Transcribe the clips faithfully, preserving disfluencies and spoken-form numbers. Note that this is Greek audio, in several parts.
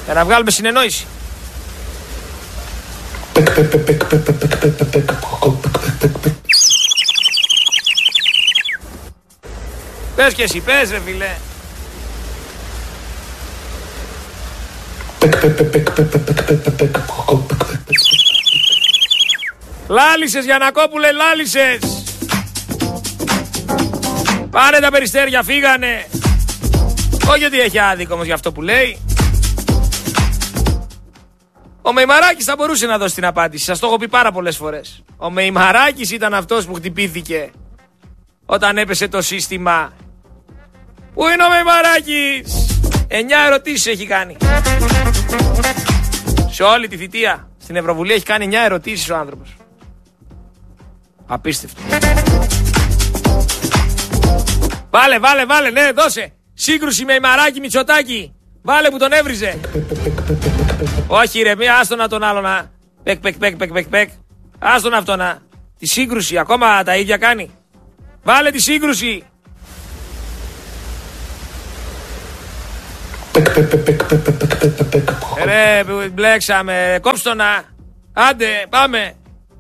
Για να βγάλουμε συνεννόηση. Πες και εσύ, πες ρε φίλε. Λάλησες Γιαννακόπουλε, λάλησες. Πάρε τα Περιστέρια, φύγανε. Όχι ότι έχει άδικο όμως για αυτό που λέει. Ο Μεϊμαράκης θα μπορούσε να δώσει την απάντηση. Σας το έχω πει πάρα πολλές φορές. Ο Μεϊμαράκης ήταν αυτός που χτυπήθηκε όταν έπεσε το σύστημα. Πού είναι ο Μεϊμαράκης? Εννιά ερωτήσεις έχει κάνει. Σε όλη τη θητεία στην Ευρωβουλή έχει κάνει εννιά ερωτήσεις ο άνθρωπος. Απίστευτο. Βάλε, βάλε, βάλε, ναι, δώσε. Σύγκρουση Μεϊμαράκη Μητσοτάκη. Βάλε που τον έβριζε. Όχι ρε, μία άστονα τον άλλο να. Πεκ, πεκ, πεκ, πεκ, πεκ, πεκ. Άστονα αυτό να. Τη σύγκρουση, ακόμα τα ίδια κάνει. Βάλε τη σύγκρουση. Ρε, μπλέξαμε. Κόψτο να. Άντε, πάμε.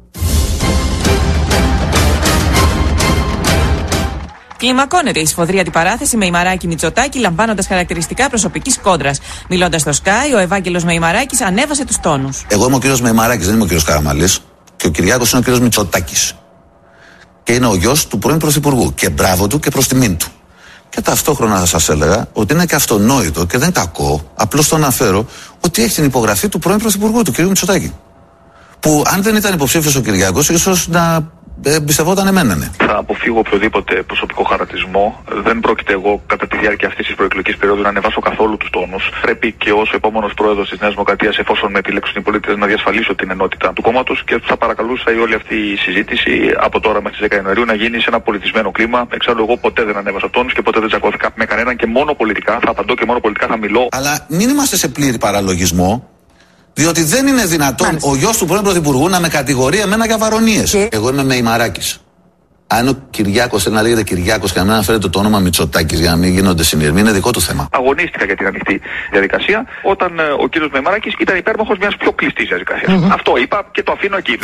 Κλιμακώνεται η σφοδρή αντιπαράθεση Μεϊμαράκη Μητσοτάκη, λαμβάνοντας χαρακτηριστικά προσωπικής κόντρας. Μιλώντας στο Sky, ο Ευάγγελος Μεϊμαράκης ανέβασε τους τόνους. Εγώ είμαι ο κύριος Μεϊμαράκης, δεν είμαι ο κύριος Καραμανλής. Και ο Κυριάκος είναι ο κύριος Μητσοτάκης. Και είναι ο γιος του πρώην Πρωθυπουργού. Και μπράβο του και προς τιμήν του. Και ταυτόχρονα θα σας έλεγα ότι είναι και αυτονόητο και δεν κακό, απλώς το αναφέρω, ότι έχει την υπογραφή του πρώην Πρωθυπουργού, του κ. Μητσοτάκη. Που αν δεν ήταν υποψήφιος ο Κυριάκος, ίσως να εμπιστευόταν εμένα. Ναι. Θα αποφύγω οποιοδήποτε προσωπικό χαρακτισμό. Δεν πρόκειται εγώ κατά τη διάρκεια αυτής της προεκλογικής περίοδου να ανεβάσω καθόλου τους τόνους. Πρέπει και ως επόμενος πρόεδρος της Νέας Δημοκρατίας, εφόσον με επιλέξουν οι πολίτες, να διασφαλίσω την ενότητα του κόμματος και θα παρακαλούσα η όλη αυτή η συζήτηση από τώρα μέχρι τις δέκα Ιανουαρίου να γίνει σε ένα πολιτισμένο κλίμα. Εξάλλου, εγώ ποτέ δεν ανέβασα τόνους και ποτέ δεν τσακώθηκα με κανέναν και μόνο πολιτικά θα απαντώ και μόνο πολιτικά θα μιλώ. Αλλά μην είμαστε σε πλήρη παραλογισμό. Διότι δεν είναι δυνατόν Μάλιστα. ο γιος του πρώην Πρωθυπουργού να με κατηγορεί εμένα για βαρωνίες. Και... Εγώ είμαι Μεϊμαράκης. Αν ο Κυριάκος θέλει να λέγεται Κυριάκος και να μην αναφέρεται το όνομα Μητσοτάκης για να μην γίνονται συνειρμοί, είναι δικό του θέμα. Αγωνίστηκα για την ανοιχτή διαδικασία όταν ε, ο κύριος Μεϊμαράκης ήταν υπέρμαχος μιας πιο κλειστής διαδικασίας. Mm-hmm. Αυτό είπα και το αφήνω εκεί.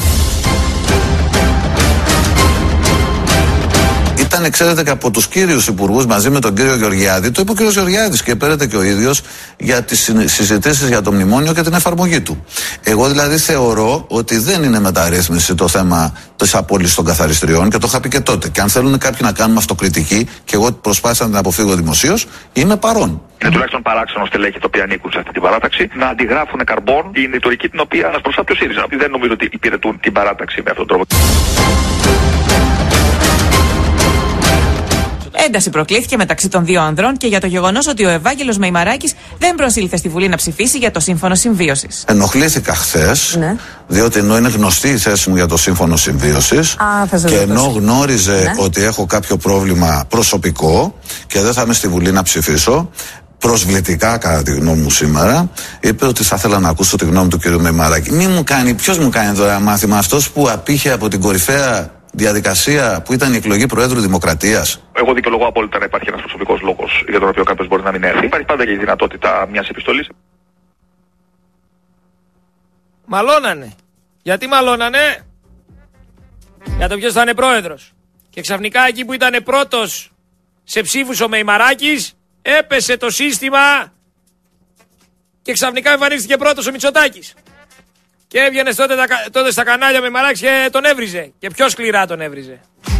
Ήταν, ξέρετε, και από τους κύριους υπουργούς μαζί με τον κύριο Γεωργιάδη, το είπε ο κύριος Γεωργιάδης και πέρατε και ο ίδιος για τις συζητήσεις για το μνημόνιο και την εφαρμογή του. Εγώ δηλαδή θεωρώ ότι δεν είναι μεταρρύθμιση το θέμα της απόλυσης των καθαριστριών και το είχα πει και τότε. Και αν θέλουν κάποιοι να κάνουμε αυτοκριτική, και εγώ προσπάθησα να την αποφύγω δημοσίως, είμαι παρόν. Είναι τουλάχιστον παράξενο στελέχη τα οποία ανήκουν σε αυτή την παράταξη να αντιγράφουν καρμπών την ρητορική την οποία ανασπροσάπτει ο ΣΥΡΙΖΑ. Δεν νομίζω ότι υπηρετούν την παράταξη με αυτόν τον τρόπο. Ένταση προκλήθηκε μεταξύ των δύο ανδρών και για το γεγονός ότι ο Ευάγγελος Μεϊμαράκης δεν προσήλθε στη Βουλή να ψηφίσει για το Σύμφωνο Συμβίωσης. Ενοχλήθηκα χθες, ναι. διότι ενώ είναι γνωστή η θέση μου για το Σύμφωνο Συμβίωσης Α, και ενώ γνώριζε ναι. ότι έχω κάποιο πρόβλημα προσωπικό και δεν θα είμαι στη Βουλή να ψηφίσω, προσβλητικά κατά τη γνώμη μου σήμερα, είπε ότι θα ήθελα να ακούσω τη γνώμη του κ. Μεϊμαράκη. Μη μου κάνει, ποιος μου κάνει τώρα μάθημα, αυτός που απήχε από την κορυφαία διαδικασία που ήταν η εκλογή Προέδρου Δημοκρατίας. Εγώ δικαιολογώ απόλυτα να υπάρχει ένας προσωπικός λόγος για τον οποίο κάποιος μπορεί να μην έρθει. Υπάρχει πάντα και η δυνατότητα μιας επιστολής. Μαλώνανε. Γιατί μαλώνανε? Για το ποιος θα είναι πρόεδρος. Και ξαφνικά εκεί που ήταν πρώτος σε ψήφους ο Μεϊμαράκης, έπεσε το σύστημα και ξαφνικά εμφανίστηκε πρώτος ο Μητσοτάκης. Και έβγαινε τότε, τότε στα κανάλια με Μαράκης και τον έβριζε. Και πιο σκληρά τον έβριζε.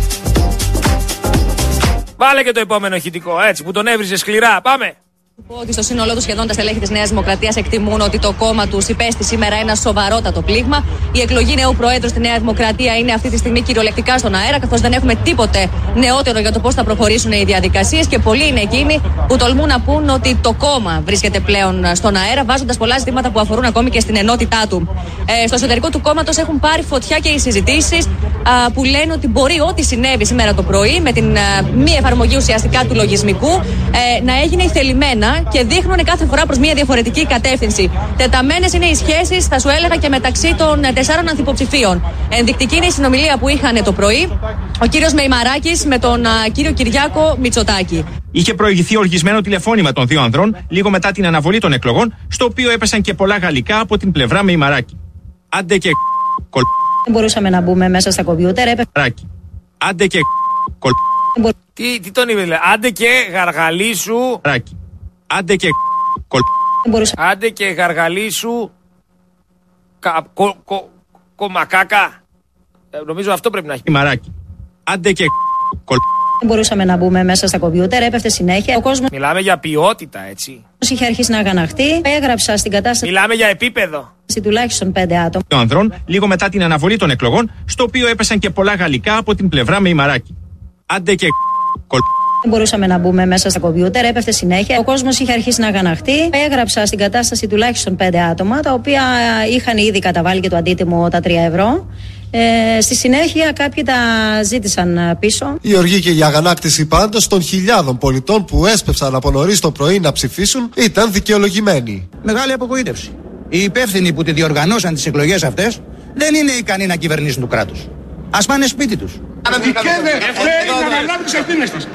Βάλε και το επόμενο ηχητικό, έτσι, που τον έβριζε σκληρά. Πάμε. Ότι στο σύνολό του σχεδόν τα στελέχη της Νέας Δημοκρατίας εκτιμούν ότι το κόμμα τους υπέστη σήμερα ένα σοβαρότατο πλήγμα. Η εκλογή νέου Προέδρου στη Νέα Δημοκρατία είναι αυτή τη στιγμή κυριολεκτικά στον αέρα, καθώς δεν έχουμε τίποτε νεότερο για το πώς θα προχωρήσουν οι διαδικασίες. Και πολλοί είναι εκείνοι που τολμούν να πούν ότι το κόμμα βρίσκεται πλέον στον αέρα, βάζοντας πολλά ζητήματα που αφορούν ακόμη και στην ενότητά του. Ε, στο εσωτερικό του κόμματος έχουν πάρει φωτιά και οι συζητήσεις που λένε ότι μπορεί ό,τι συνέβη σήμερα το πρωί με την α, μη εφαρμογή ουσιαστικά του λογισμικού ε, να έγινε ηθελημένα. ένα και δείχνουν κάθε φορά προς μια διαφορετική κατεύθυνση. Τεταμένες είναι οι σχέσεις, θα σου έλεγα, και μεταξύ των τεσσάρων ανθυποψηφίων. Ενδεικτική είναι η συνομιλία που είχαν το πρωί ο κύριος Μεϊμαράκης με τον κύριο Κυριάκο Μητσοτάκη. Είχε προηγηθεί οργισμένο τηλεφώνημα των δύο ανδρών λίγο μετά την αναβολή των εκλογών, στο οποίο έπεσαν και πολλά γαλλικά από την πλευρά Μεϊμαράκη. Άντε και κολ. Δεν μπορούσαμε να μπούμε μέσα στα κομπιούτερ. Έπε... Άντε και κολ. Τι, τι τον είπε, δηλαδή. Άντε και γαργαλίσου. Άντε και κολ. Άντε και γαργαλίσου. Κα, κο, κο, κομακάκα. Ε, νομίζω αυτό πρέπει να έχει. Μαράκι. Άντε και κολ. Δεν μπορούσαμε να μπούμε μέσα στα κομπιούτερ, έπεφτε συνέχεια. Ο κόσμος... Μιλάμε για ποιότητα, έτσι. Είχε αρχίσει να αγαναχτεί. Έγραψα στην κατάσταση. Μιλάμε για επίπεδο. Τουλάχιστον πέντε άτομα. Των ανδρών, λίγο μετά την αναβολή των εκλογών, στο οποίο έπεσαν και πολλά γαλλικά από την πλευρά Μεϊμαράκη. Άντε και κολ. Δεν μπορούσαμε να μπούμε μέσα στα κομπιούτερ, έπεφτε συνέχεια. Ο κόσμος είχε αρχίσει να αγαναχτεί. Έγραψα στην κατάσταση τουλάχιστον πέντε άτομα, τα οποία είχαν ήδη καταβάλει και το αντίτιμο τα τρία ευρώ. Ε, στη συνέχεια κάποιοι τα ζήτησαν πίσω. Η οργή και η αγανάκτηση πάντως των χιλιάδων πολιτών που έσπευσαν από νωρίς το πρωί να ψηφίσουν ήταν δικαιολογημένη. Μεγάλη απογοήτευση. Οι υπεύθυνοι που τη διοργανώσαν τις εκλογές αυτές δεν είναι ικανοί να κυβερνήσουν του κράτους. Ας πάνε σπίτι τους. Δικαίωται ευθέρει να αναλάβει τις ευθύνες της.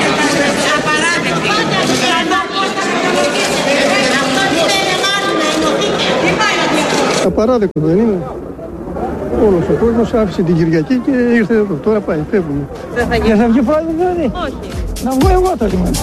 Απαράδεκτο δεν είναι? Όλος ο κόσμος άφησε την Κυριακή και ήρθε εδώ. Τώρα πάει, φεύγουμε. Δεν θα γίνει. Δεν θα βγει πάλι δηλαδή? Όχι. Να βγω εγώ το λιμάνι.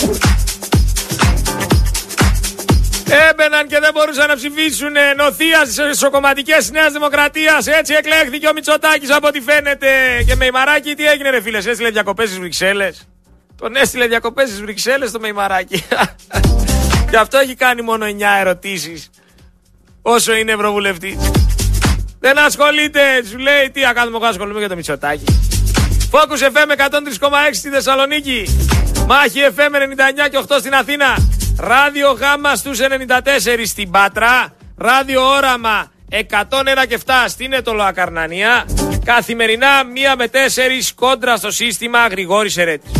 Έμπαιναν και δεν μπορούσαν να ψηφίσουν νοθεία στις εσωκομματικές της Νέας Δημοκρατίας. Έτσι εκλέχθηκε ο Μητσοτάκης από ό,τι φαίνεται. Και Μεϊμαράκη, τι έγινε ρε φίλες, έστειλε διακοπές στις Βρυξέλλες. Τον έστειλε διακοπές στις Βρυξέλλες το Μεϊμαράκη. Γι' αυτό έχει κάνει μόνο εννιά ερωτήσεις όσο είναι ευρωβουλευτής. Δεν ασχολείται, σου λέει τι να κάνουμε, εγώ ασχολούμαι για το Μητσοτάκη. Focus εφ εμ εκατόν τρία κόμμα έξι στη Θεσσαλονίκη. Μάχη εφ εμ ενενήντα εννιά και οκτώ στην Αθήνα. Ράδιο Γάμα στους ενενήντα τέσσερα στην Πάτρα. Ράδιο Όραμα εκατόν ένα και επτά στην Αιτωλοακαρνανία. Καθημερινά μία με τέσσερις κόντρα στο σύστημα Γρηγόρης Ερέτης.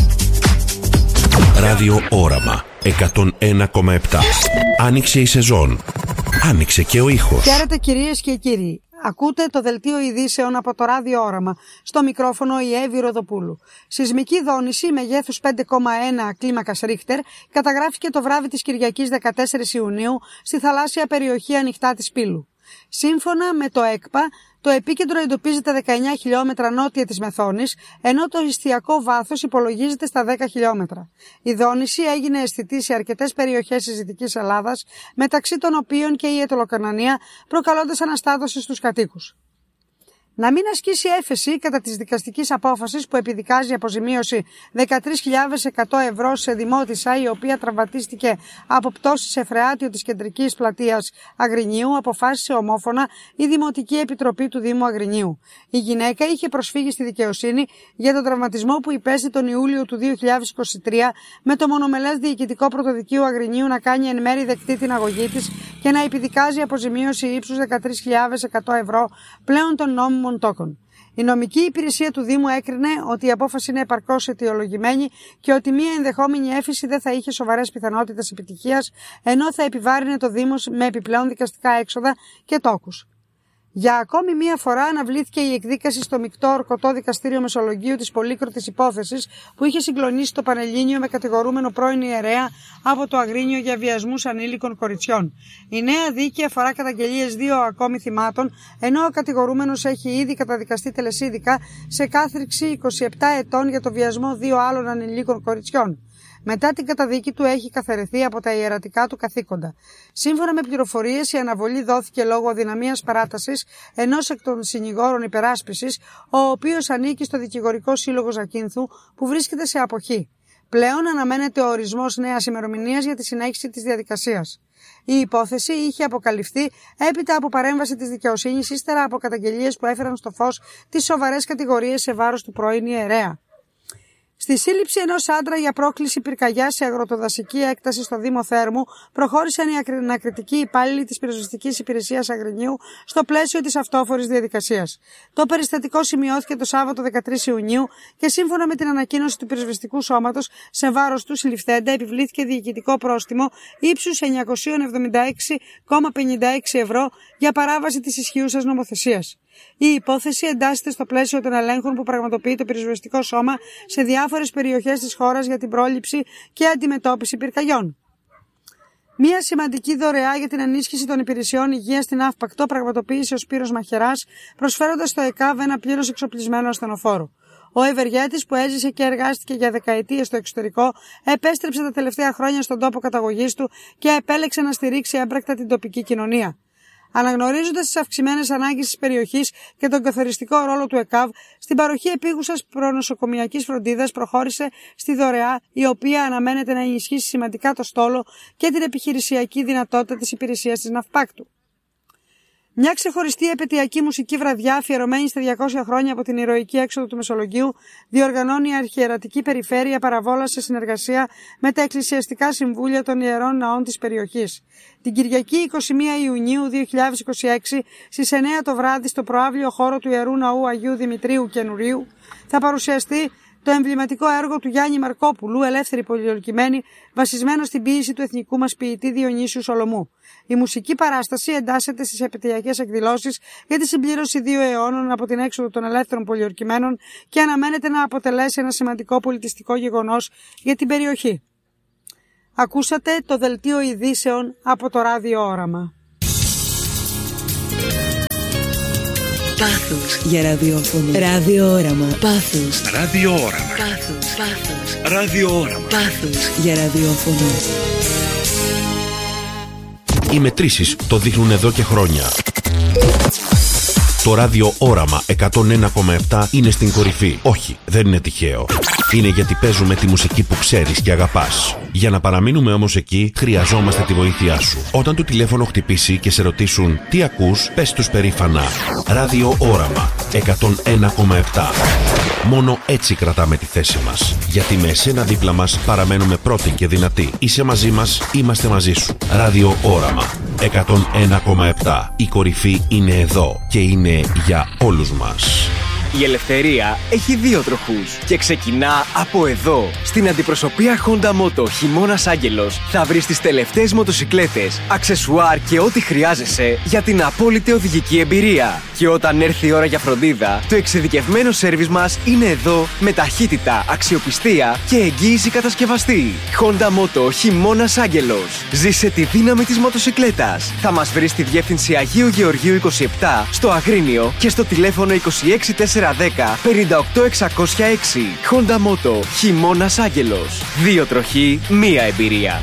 Ράδιο Όραμα εκατόν ένα κόμμα επτά. Άνοιξε η σεζόν. Άνοιξε και ο ήχος. Χαίρετε κυρίες και κύριοι. Ακούτε το δελτίο ειδήσεων από το Ράδιο Όραμα. Στο μικρόφωνο η Εύη Ροδοπούλου. Σεισμική δόνηση μεγέθους πέντε κόμμα ένα κλίμακας Ρίχτερ καταγράφηκε το βράδυ της Κυριακής δεκατέσσερις Ιουνίου στη θαλάσσια περιοχή Ανοιχτά της Πύλου. Σύμφωνα με το ΕΚΠΑ, το επίκεντρο εντοπίζεται δεκαεννιά χιλιόμετρα νότια της Μεθόνης, ενώ το ιστιακό βάθος υπολογίζεται στα δέκα χιλιόμετρα. Η δόνηση έγινε αισθητή σε αρκετές περιοχές της Δυτικής Ελλάδας, μεταξύ των οποίων και η Αιτωλοκαρνανία, προκαλώντας αναστάτωση στους κατοίκους. Να μην ασκήσει έφεση κατά της δικαστικής απόφασης που επιδικάζει αποζημίωση δεκατρείς χιλιάδες εκατό ευρώ σε δημότισσα η οποία τραυματίστηκε από πτώση σε φρεάτιο της κεντρικής πλατείας Αγρινίου, αποφάσισε ομόφωνα η Δημοτική Επιτροπή του Δήμου Αγρινίου. Η γυναίκα είχε προσφύγει στη δικαιοσύνη για τον τραυματισμό που υπέστη τον Ιούλιο του δύο χιλιάδες είκοσι τρία με το μονομελές Διοικητικό Πρωτοδικείο Αγρινίου να κάνει εν μέρει δεκτή την αγωγή της και να επιδικάζει αποζημίωση ύψους δεκατρείς χιλιάδες εκατό ευρώ πλέον των νόμιμων τόκων. Η νομική υπηρεσία του Δήμου έκρινε ότι η απόφαση είναι επαρκώς αιτιολογημένη και ότι μία ενδεχόμενη έφεση δεν θα είχε σοβαρές πιθανότητες επιτυχίας, ενώ θα επιβάρυνε το Δήμο με επιπλέον δικαστικά έξοδα και τόκους. Για ακόμη μία φορά αναβλήθηκε η εκδίκαση στο μεικτό ορκωτό δικαστήριο Μεσολογγίου της πολύκροτης υπόθεσης που είχε συγκλονίσει το Πανελλήνιο με κατηγορούμενο πρώην ιερέα από το Αγρίνιο για βιασμούς ανήλικων κοριτσιών. Η νέα δίκη αφορά καταγγελίες δύο ακόμη θυμάτων, ενώ ο κατηγορούμενος έχει ήδη καταδικαστεί τελεσίδικα σε κάθριξη είκοσι επτά ετών για το βιασμό δύο άλλων ανηλίκων κοριτσιών. Μετά την καταδίκη του έχει καθαιρεθεί από τα ιερατικά του καθήκοντα. Σύμφωνα με πληροφορίες, η αναβολή δόθηκε λόγω αδυναμίας παράτασης ενός εκ των συνηγόρων υπεράσπισης, ο οποίος ανήκει στο Δικηγορικό Σύλλογο Ζακίνθου, που βρίσκεται σε αποχή. Πλέον αναμένεται ο ορισμός νέας ημερομηνίας για τη συνέχιση της διαδικασίας. Η υπόθεση είχε αποκαλυφθεί έπειτα από παρέμβαση της δικαιοσύνης ύστερα από καταγγελίες που έφεραν στο φως τις σοβαρές κατηγορίες σε βάρος του πρώην ιερέα. Στη σύλληψη ενός άντρα για πρόκληση πυρκαγιάς σε αγροτοδασική έκταση στο Δήμο Θέρμου προχώρησαν οι ανακριτικοί υπάλληλοι της Πυροσβεστικής Υπηρεσίας Αγρινίου στο πλαίσιο της αυτόφορης διαδικασίας. Το περιστατικό σημειώθηκε το Σάββατο δεκατρείς Ιουνίου και σύμφωνα με την ανακοίνωση του Πυροσβεστικού Σώματος, σε βάρος του συλληφθέντα επιβλήθηκε διοικητικό πρόστιμο ύψους εννιακόσια εβδομήντα έξι κόμμα πενήντα έξι ευρώ για παράβαση της ισχύουσας νομοθεσίας. Η υπόθεση εντάσσεται στο πλαίσιο των ελέγχων που πραγματοποιεί το Πυροσβεστικό Σώμα σε διάφορες περιοχές της χώρας για την πρόληψη και αντιμετώπιση πυρκαγιών. Μία σημαντική δωρεά για την ενίσχυση των υπηρεσιών υγείας στην Αύπακτο πραγματοποίησε ο Σπύρος Μαχαιράς, προσφέροντας στο ΕΚΑΒ ένα πλήρως εξοπλισμένο ασθενοφόρο. Ο ευεργέτης, που έζησε και εργάστηκε για δεκαετίες στο εξωτερικό, επέστρεψε τα τελευταία χρόνια στον τόπο καταγωγής του και επέλεξε να στηρίξει έμπρακτα την τοπική κοινωνία. Αναγνωρίζοντας τις αυξημένες ανάγκες της περιοχής και τον καθοριστικό ρόλο του ΕΚΑΒ, στην παροχή επίγουσας προνοσοκομιακής φροντίδας προχώρησε στη δωρεά, η οποία αναμένεται να ενισχύσει σημαντικά το στόλο και την επιχειρησιακή δυνατότητα της υπηρεσίας της Ναυπάκτου. Μια ξεχωριστή επαιτειακή μουσική βραδιά, αφιερωμένη στα διακόσια χρόνια από την ηρωική έξοδο του Μεσολογγίου, διοργανώνει η Αρχιερατική Περιφέρεια Παραβόλας σε συνεργασία με τα Εκκλησιαστικά Συμβούλια των Ιερών Ναών της περιοχής. Την Κυριακή εικοστή πρώτη Ιουνίου δύο χιλιάδες είκοσι έξι στις εννιά το βράδυ στο προαύλιο χώρο του Ιερού Ναού Αγίου Δημητρίου Καινουρίου θα παρουσιαστεί το εμβληματικό έργο του Γιάννη Μαρκόπουλου, Ελεύθερη Πολιορκημένη, βασισμένο στην ποίηση του εθνικού μας ποιητή Διονύσιου Σολομού. Η μουσική παράσταση εντάσσεται στις επαιτειακές εκδηλώσεις για τη συμπλήρωση δύο αιώνων από την έξοδο των ελεύθερων πολιορκημένων και αναμένεται να αποτελέσει ένα σημαντικό πολιτιστικό γεγονός για την περιοχή. Ακούσατε το δελτίο ειδήσεων από το Ράδιο Όραμα. Πάθος για ραδιόφωνο. Ράδιο Όραμα. Πάθος. Ράδιο Όραμα. Πάθος. Πάθος. Ράδιο Όραμα. Πάθος για ραδιόφωνο. Οι μετρήσεις το δείχνουν εδώ και χρόνια. Το Ράδιο Όραμα εκατόν ένα κόμμα επτά είναι στην κορυφή. Όχι, δεν είναι τυχαίο. Είναι γιατί παίζουμε τη μουσική που ξέρεις και αγαπάς. Για να παραμείνουμε όμως εκεί, χρειαζόμαστε τη βοήθειά σου. Όταν το τηλέφωνο χτυπήσει και σε ρωτήσουν τι ακούς, πες τους περήφανα Ράδιο Όραμα εκατόν ένα κόμμα επτά. Μόνο έτσι κρατάμε τη θέση μας. Γιατί με εσένα δίπλα μας παραμένουμε πρώτοι και δυνατοί. Είσαι μαζί μας, είμαστε μαζί σου. Ράδιο Όραμα εκατόν ένα κόμμα επτά. Η κορυφή είναι εδώ και είναι για όλους μας. Η ελευθερία έχει δύο τροχούς και ξεκινά από εδώ. Στην αντιπροσωπεία Honda Moto Χειμώνας Άγγελος θα βρεις τις τελευταίες μοτοσικλέτες, αξεσουάρ και ό,τι χρειάζεσαι για την απόλυτη οδηγική εμπειρία. Και όταν έρθει η ώρα για φροντίδα, το εξειδικευμένο σέρβις μας είναι εδώ με ταχύτητα, αξιοπιστία και εγγύηση κατασκευαστή. Honda Moto Χειμώνας Άγγελος. Ζήσε τη δύναμη της μοτοσικλέτας. Θα μας βρεις στη διεύθυνση Αγίου Γεωργίου είκοσι επτά, στο Αγρίνιο και στο τηλέφωνο είκοσι έξι τετρακόσια δέκα πενήντα οκτώ εξακόσια έξι. Honda Moto Χειμώνας Άγγελος. Δύο τροχοί, μία εμπειρία.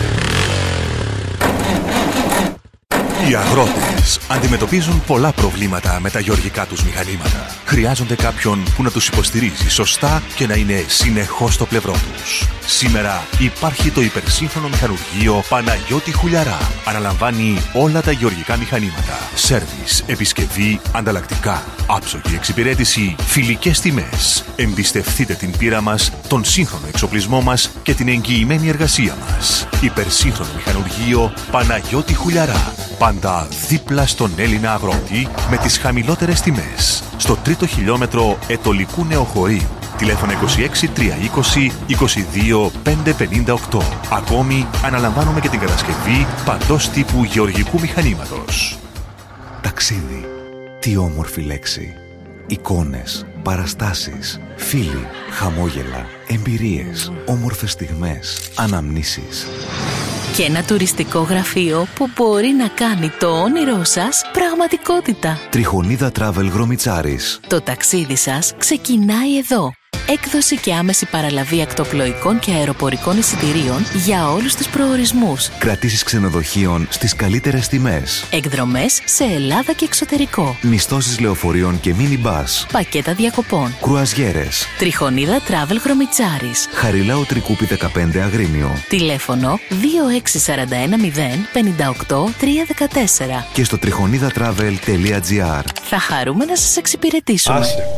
Οι αγρότες αντιμετωπίζουν πολλά προβλήματα με τα γεωργικά τους μηχανήματα. Χρειάζονται κάποιον που να τους υποστηρίζει σωστά και να είναι συνεχώς στο πλευρό τους. Σήμερα υπάρχει το υπερσύγχρονο μηχανουργείο Παναγιώτη Χουλιαρά. Αναλαμβάνει όλα τα γεωργικά μηχανήματα. Σέρβις, επισκευή, ανταλλακτικά, άψογη εξυπηρέτηση, φιλικές τιμές. Εμπιστευτείτε την πείρα μας, τον σύγχρονο εξοπλισμό μας και την εγγυημένη εργασία μας. Υπερσύγχρονο μηχανουργείο Παναγιώτη Χουλιαρά. Πάντα δίπλα στον Έλληνα αγρότη με τις χαμηλότερες τιμές. Στο τρίτο χιλιόμετρο Ετωλικού Νεοχωρίου. Τηλέφωνο είκοσι έξι τριακόσια είκοσι είκοσι δύο πεντακόσια πενήντα οκτώ. Ακόμη αναλαμβάνουμε και την κατασκευή παντός τύπου γεωργικού μηχανήματος. Ταξίδι. Τι όμορφη λέξη. Εικόνες, παραστάσεις, φίλοι, χαμόγελα, εμπειρίες, όμορφες στιγμές, αναμνήσεις. Και ένα τουριστικό γραφείο που μπορεί να κάνει το όνειρό σας πραγματικότητα. Τριχονίδα Travel Γρομιτσάρης. Το ταξίδι σας ξεκινάει εδώ. Έκδοση και άμεση παραλαβή ακτοπλοϊκών και αεροπορικών εισιτηρίων για όλους τους προορισμούς. Κρατήσεις ξενοδοχείων στις καλύτερες τιμές. Εκδρομές σε Ελλάδα και εξωτερικό. Μισθώσεις λεωφορείων και μίνι μπας. Πακέτα διακοπών. Κρουαζιέρες. Τριχονίδα Travel Γρομιτσάρης. Χαριλάου Τρικούπη δεκαπέντε Αγρίνιο. Τηλέφωνο δύο έξι τέσσερα ένα μηδέν πέντε οκτώ τρία ένα τέσσερα. Και στο τριχονίδα travel τελεία τζι άρ. Θα χαρούμε να σας εξυπηρετήσουμε. Άστε.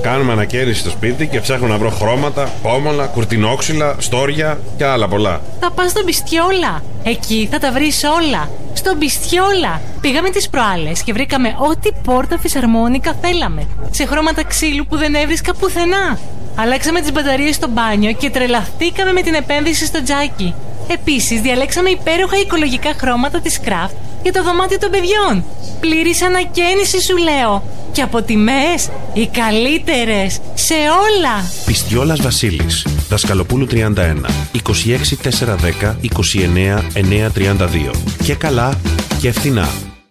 Κάνουμε ανακαίνιση στο σπίτι και ψάχνω να βρω χρώματα, πόμολα, κουρτινόξυλα, στόρια και άλλα πολλά. Θα πας στον Πιστιόλα. Εκεί θα τα βρεις όλα. Στον Πιστιόλα. Πήγαμε τις προάλλες και βρήκαμε ό,τι πόρτα φυσαρμόνικα θέλαμε. Σε χρώματα ξύλου που δεν έβρισκα πουθενά. Αλλάξαμε τις μπαταρίες στο μπάνιο και τρελαθήκαμε με την επένδυση στο τζάκι. Επίσης, διαλέξαμε υπέροχα οικολογικά χρώματα της Craft για το δωμάτιο των παιδιών. Πλήρης ανακαίνιση, σου λέω. Και από τιμές, οι καλύτερες σε όλα. Πιστιόλας Βασίλης, Δασκαλοπούλου τριάντα ένα, είκοσι έξι τετρακόσια δέκα, είκοσι εννέα εννιακόσια τριάντα δύο. Και καλά και φθηνά.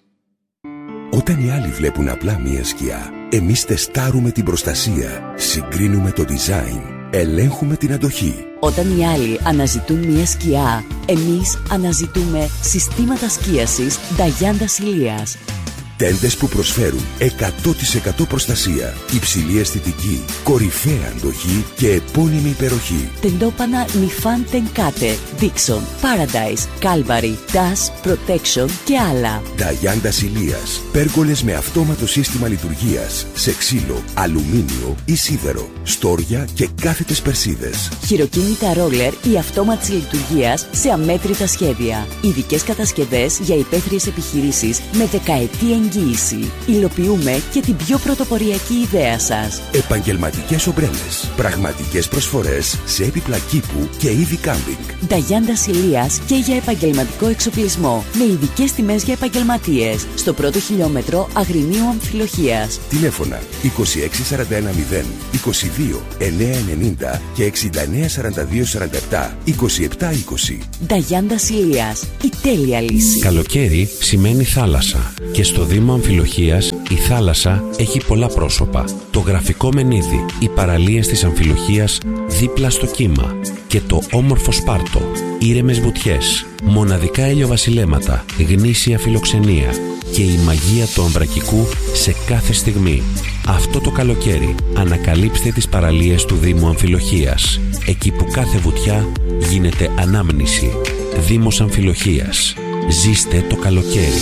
Όταν οι άλλοι βλέπουν απλά μία σκιά, εμείς τεστάρουμε την προστασία, συγκρίνουμε το design, ελέγχουμε την αντοχή. Όταν οι άλλοι αναζητούν μία σκιά, εμείς αναζητούμε συστήματα σκίασης Νταγιάντα Ηλίας. Τέντες που προσφέρουν εκατό τοις εκατό προστασία, υψηλή αισθητική, κορυφαία αντοχή και επώνυμη υπεροχή. Τεντόπανα Νιφάν Τενκάτε, Dixon, Paradise, Calvary, Dash, Protection και άλλα. Νταγιάντα Ηλίας. Πέργολες με αυτόματο σύστημα λειτουργίας, σε ξύλο, αλουμίνιο ή σίδερο, στόρια και κάθετες περσίδες. Χειροκίνητα ρόλερ ή αυτόματης λειτουργίας σε αμέτρητα σχέδια. Ειδικές κατασκευές για υπαίθριες επιχειρήσεις με δεκαετή εγγύηση. Υλοποιούμε και την πιο πρωτοποριακή ιδέα σας. Επαγγελματικές ομπρέλες. Πραγματικές προσφορές σε έπιπλα κήπου και είδη κάμπινγκ. Νταγιάντα Ηλίας και για επαγγελματικό εξοπλισμό. Με ειδικές τιμές για επαγγελματίες. Στο πρώτο χιλιόμετρο Αγρινίου Αμφιλοχίας. Τηλέφωνα είκοσι έξι σαράντα ένα μηδέν, είκοσι δύο εννιακόσια ενενήντα και εξήντα εννέα σαράντα δύο σαράντα επτά, είκοσι επτά είκοσι. Νταγιάντα Ηλίας. Η τέλεια λύση. Καλοκαίρι σημαίνει θάλασσα. Και στο Δήμο Αμφιλοχίας η θάλασσα έχει πολλά πρόσωπα. Το γραφικό Μενίδη, οι παραλίες της Αμφιλοχίας δίπλα στο κύμα και το όμορφο Σπάρτο, ήρεμες βουτιές, μοναδικά ηλιοβασιλέματα, γνήσια φιλοξενία και η μαγεία του Αμβρακικού σε κάθε στιγμή. Αυτό το καλοκαίρι ανακαλύψτε τις παραλίες του Δήμου Αμφιλοχίας, εκεί που κάθε βουτιά γίνεται ανάμνηση. Δήμος Αμφιλοχίας. Ζήστε το καλοκαίρι.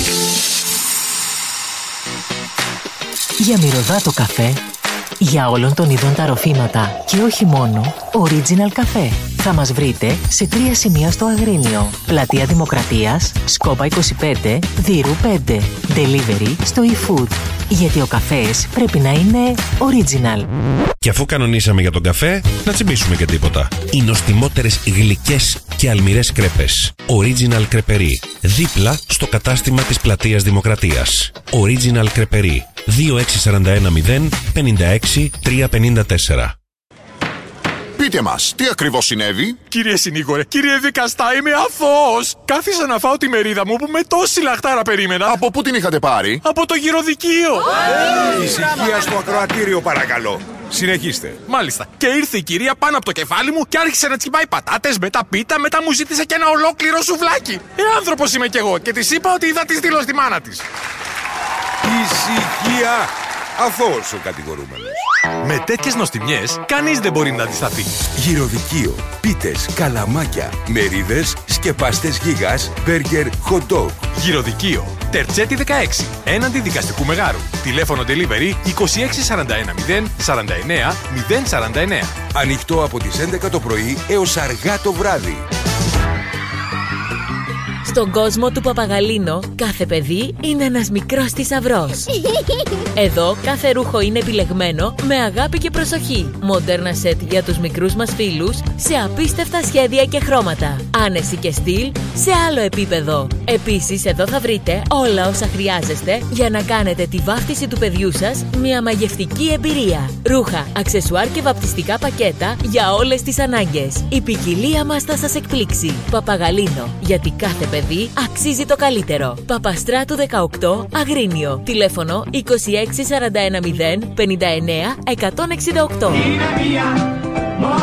Για μυρωδάτο καφέ, για όλων των ειδών τα ροφήματα και όχι μόνο, Original Café. Θα μας βρείτε σε τρία σημεία στο Αγρίνιο. Πλατεία Δημοκρατίας, Σκόπα είκοσι πέντε, Δύρου πέντε. Delivery στο eFood. Γιατί ο καφές πρέπει να είναι original. Και αφού κανονίσαμε για τον καφέ, να τσιμπήσουμε και τίποτα. Οι νοστιμότερες γλυκές και αλμυρές κρέπες. Original Κρεπερί. Δίπλα στο κατάστημα της Πλατείας Δημοκρατίας. Original Κρεπερί. δύο έξι τέσσερα ένα μηδέν πέντε έξι τρία πέντε τέσσερα. Πείτε μας, τι ακριβώς συνέβη? Κύριε συνήγορε, κύριε δικαστά, είμαι αθώος. Κάθισα να φάω τη μερίδα μου που με τόση λαχτάρα περίμενα. Από πού την είχατε πάρει? Από το γυροδικείο. Hey, ησυχία στο ακροατήριο παρακαλώ. Συνεχίστε. Μάλιστα. Και ήρθε η κυρία πάνω από το κεφάλι μου και άρχισε να τσιμπάει πατάτες, μετά πίτα, μετά μου ζήτησε και ένα ολόκληρο σουβλάκι. Ε, άνθρωπος είμαι κι εγώ και της είπα ότι είδα τη στείλω στη μάνα της. Ησυχία. Αθώος ο κατηγορούμενος. Με τέτοιες νοστιμιές, κανείς δεν μπορεί να αντισταθεί. Γυροδικείο, πίτες, καλαμάκια, μερίδες, σκεπαστές γίγας, μπέργκερ, hot dog. Γυροδικείο, Τερτσέτη δεκαέξι, έναντι δικαστικού μεγάρου. Τηλέφωνο delivery είκοσι έξι σαράντα ένα μηδέν σαράντα εννέα μηδέν σαράντα εννέα. Ανοιχτό από τις έντεκα το πρωί έως αργά το βράδυ. Στον κόσμο του Παπαγαλίνο, κάθε παιδί είναι ένας μικρός θησαυρός. Εδώ κάθε ρούχο είναι επιλεγμένο με αγάπη και προσοχή. Μοντέρνα σετ για τους μικρούς μας φίλους σε απίστευτα σχέδια και χρώματα. Άνεση και στυλ σε άλλο επίπεδο. Επίσης εδώ θα βρείτε όλα όσα χρειάζεστε για να κάνετε τη βάφτιση του παιδιού σας μια μαγευτική εμπειρία. Ρούχα, αξεσουάρ και βαπτιστικά πακέτα για όλες τις ανάγκες. Η ποικιλία μας θα σας εκπλήξει. Παπαγαλίνο, γιατί κάθε παιδί αξίζει το καλύτερο. Παπαστράτου δεκαοκτώ, Αγρίνιο. Τηλέφωνο είκοσι έξι σαράντα ένα μηδέν πενήντα εννέα εκατόν εξήντα οκτώ.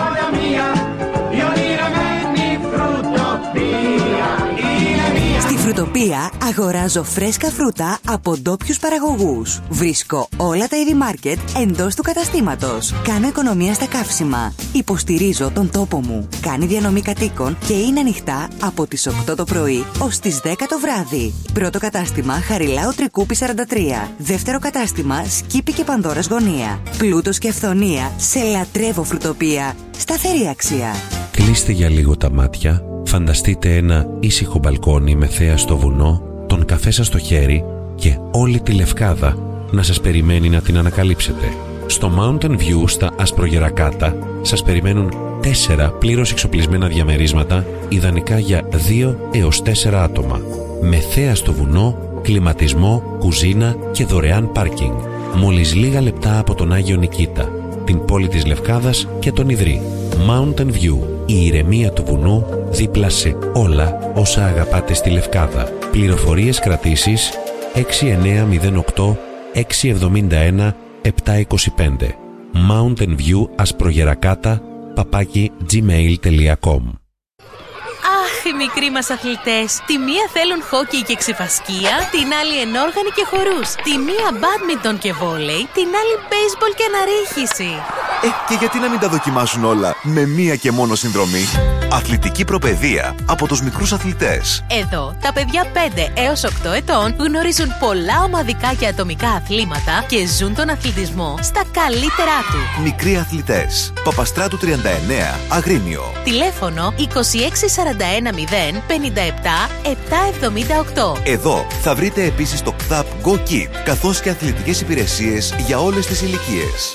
Στη Φρουτοπία αγοράζω φρέσκα φρούτα από ντόπιους παραγωγούς. Βρίσκω όλα τα είδη μάρκετ εντός του καταστήματος. Κάνω οικονομία στα καύσιμα. Υποστηρίζω τον τόπο μου. Κάνει διανομή κατοίκων και είναι ανοιχτά από τις οκτώ το πρωί ως τις δέκα το βράδυ. Πρώτο κατάστημα Χαριλάου Τρικούπη σαράντα τρία. Δεύτερο κατάστημα Σκύπη και Πανδώρας Γωνία. Πλούτος και αυθονία. Σε λατρεύω Φρουτοπία. Σταθερή αξία. Κλείστε για λίγο τα μάτια, φανταστείτε ένα ήσυχο μπαλκόνι με θέα στο βουνό, τον καφέ σας στο χέρι και όλη τη Λευκάδα να σας περιμένει να την ανακαλύψετε. Στο Mountain View στα Ασπρογερακάτα σας περιμένουν τέσσερα πλήρως εξοπλισμένα διαμερίσματα, ιδανικά για δύο έως τέσσερα άτομα. Με θέα στο βουνό, κλιματισμό, κουζίνα και δωρεάν πάρκινγκ. Μόλις λίγα λεπτά από τον Άγιο Νικήτα, την πόλη της Λευκάδας και τον Ιδρύ. Mountain View, η ηρεμία του βουνού δίπλα σε όλα όσα αγαπάτε στη Λευκάδα. Πληροφορίες κρατήσεις έξι εννιά μηδέν οκτώ έξι εβδομήντα ένα επτά είκοσι πέντε. Mountain View Ασπρογερακάτα παπάκι gmail τελεία com. Αχ, οι μικροί μας αθλητές. Τη μία θέλουν χόκκι και ξυφασκία, την άλλη ενόργανη και χορούς. Τη μία μπάντμιντον και βόλεϊ, την άλλη μπέισμπολ και αναρρίχηση. Ε, και γιατί να μην τα δοκιμάσουν όλα με μία και μόνο συνδρομή? Αθλητική προπαιδεία από τους μικρούς αθλητές. Εδώ, τα παιδιά πέντε έως οκτώ ετών γνωρίζουν πολλά ομαδικά και ατομικά αθλήματα και ζουν τον αθλητισμό στα καλύτερά του. Μικροί αθλητές. Παπαστράτου τριάντα εννέα, Αγρίνιο. Τηλέφωνο είκοσι έξι σαράντα ένα μηδέν πενήντα επτά επτακόσια εβδομήντα οκτώ. Εδώ θα βρείτε επίσης το ΚΔΑΠ Go Kid, καθώς και αθλητικές υπηρεσίες για όλες τις ηλικίες.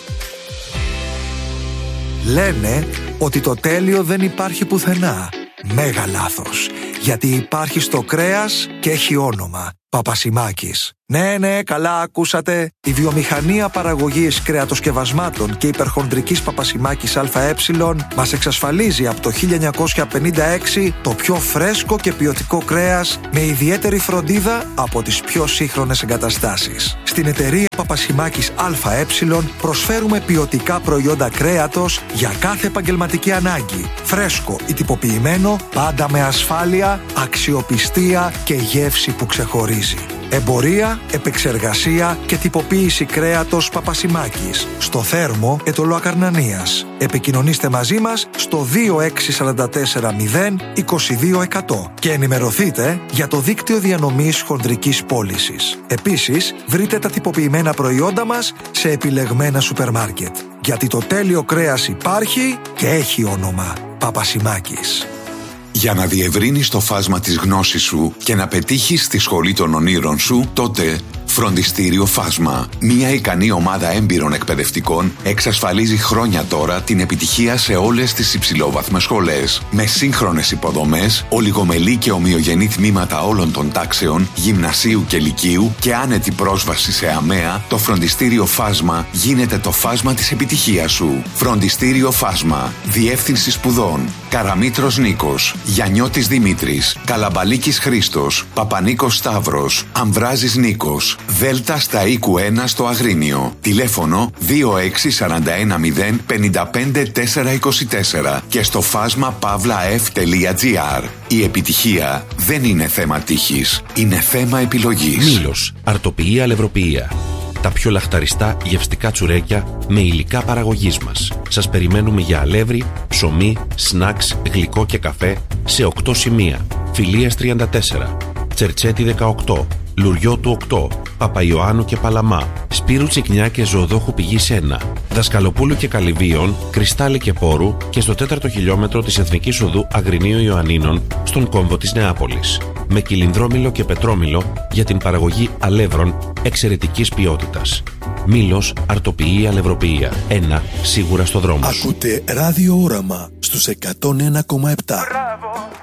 Λένε ότι το τέλειο δεν υπάρχει πουθενά. Μέγα λάθος. Γιατί υπάρχει στο κρέας και έχει όνομα. Παπασημάκης. Ναι, ναι, καλά ακούσατε. Η βιομηχανία παραγωγής κρεατοσκευασμάτων και υπερχονδρικής Παπασημάκης ΑΕ μας εξασφαλίζει από το χίλια εννιακόσια πενήντα έξι το πιο φρέσκο και ποιοτικό κρέας με ιδιαίτερη φροντίδα από τις πιο σύγχρονες εγκαταστάσεις. Στην εταιρεία Παπασημάκης ΑΕ προσφέρουμε ποιοτικά προϊόντα κρέατος για κάθε επαγγελματική ανάγκη. Φρέσκο ή τυποποιημένο, πάντα με ασφάλεια, αξιοπιστία και γεύση που ξεχωρίζει. Εμπορία, επεξεργασία και τυποποίηση κρέατος Παπασημάκης. Στο Θέρμο, Ετωλό Ακαρνανίας. Επικοινωνήστε μαζί μας στο δύο έξι τέσσερα τέσσερα μηδέν είκοσι δύο εκατό και ενημερωθείτε για το δίκτυο διανομής χονδρικής πώλησης. Επίσης, βρείτε τα τυποποιημένα προϊόντα μας σε επιλεγμένα σούπερ μάρκετ. Γιατί το τέλειο κρέας υπάρχει και έχει όνομα. Παπασημάκης. Για να διευρύνεις το φάσμα της γνώσης σου και να πετύχεις στη σχολή των ονείρων σου, τότε Φροντιστήριο Φάσμα. Μια ικανή ομάδα έμπειρων εκπαιδευτικών εξασφαλίζει χρόνια τώρα την επιτυχία σε όλες τις υψηλόβαθμες σχολές. Με σύγχρονες υποδομές, ολιγομελή και ομοιογενή τμήματα όλων των τάξεων, γυμνασίου και λυκείου και άνετη πρόσβαση σε ΑΜΕΑ, το Φροντιστήριο Φάσμα γίνεται το φάσμα της επιτυχίας σου. Φροντιστήριο Φάσμα. Διεύθυνση σπουδών. Καραμήτρος Νίκος, Γιαννιώτης Δημήτρης, Καλαμπαλίκης Χρήστος, Παπανίκος Σταύρος, Αμβράζης Νίκος, Δέλτα στα οίκου ένα στο Αγρίνιο. Τηλέφωνο δύο έξι τέσσερα ένα μηδέν πέντε πέντε τέσσερα είκοσι τέσσερα και στο φάσμα παύλα εφ τελεία τζι άρ. Η επιτυχία δεν είναι θέμα τύχης, είναι θέμα επιλογής. Μήλος, αρτοποιία, αλευροποιία. Τα πιο λαχταριστά γευστικά τσουρέκια με υλικά παραγωγής μας. Σας περιμένουμε για αλεύρι, ψωμί, σνακς, γλυκό και καφέ σε οκτώ σημεία. Φιλίας τριάντα τέσσερα, Τσερτσέτη δεκαοκτώ, Λουριώτου οκτώ, Παπαϊωάννου και Παλαμά, Σπύρου Τσικνιά και Ζωοδόχου Πηγής ένα, Δασκαλοπούλου και Καλυβίων, Κρυστάλλι και Πόρου και στο τέταρτο χιλιόμετρο της Εθνικής Οδού Αγρινίου Ιωαννίνων στον κόμβο της Νεάπολης. Με κυλινδρόμηλο και πετρόμηλο για την παραγωγή αλεύρων εξαιρετικής ποιότητας. Μήλος, αρτοποιία, αλευροποιία. Ένα σίγουρα στο δρόμο σου. Ακούτε Ράδιο Όραμα στους εκατόν ένα κόμμα επτά.